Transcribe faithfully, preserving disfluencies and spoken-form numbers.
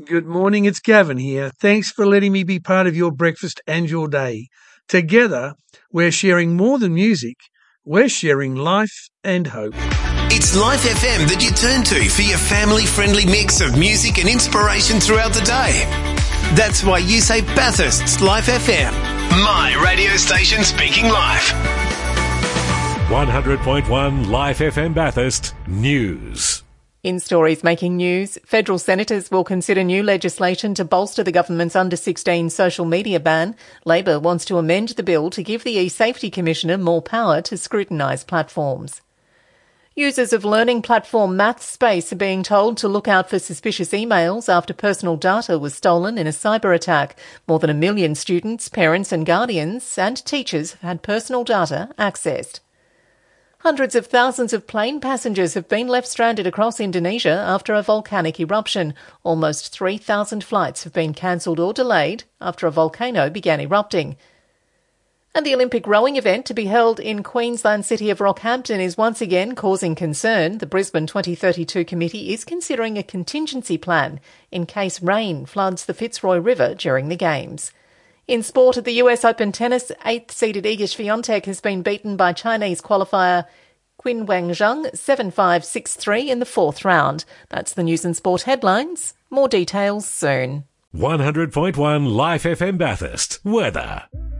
Good morning, it's Gavin here. Thanks for letting me be part of your breakfast and your day. Together, we're sharing more than music. We're sharing life and hope. It's Life F M that you turn to for your family-friendly mix of music and inspiration throughout the day. That's why you say Bathurst's Life F M. My radio station speaking life. one hundred point one Life F M Bathurst News. In stories making news, federal senators will consider new legislation to bolster the government's under sixteen social media ban. Labor wants to amend the bill to give the eSafety Commissioner more power to scrutinise platforms. Users of learning platform MathSpace are being told to look out for suspicious emails after personal data was stolen in a cyber attack. More than a million students, parents and guardians and teachers have had personal data accessed. Hundreds of thousands of plane passengers have been left stranded across Indonesia after a volcanic eruption. Almost three thousand flights have been cancelled or delayed after a volcano began erupting. And the Olympic rowing event to be held in Queensland city of Rockhampton is once again causing concern. The Brisbane twenty thirty-two committee is considering a contingency plan in case rain floods the Fitzroy River during the Games. In sport, at the U S Open tennis, eighth-seeded Iga Swiatek has been beaten by Chinese qualifier Qinwen Zheng seven five six three in the fourth round. That's the news and sport headlines. More details soon. one hundred point one Life F M Bathurst. Weather.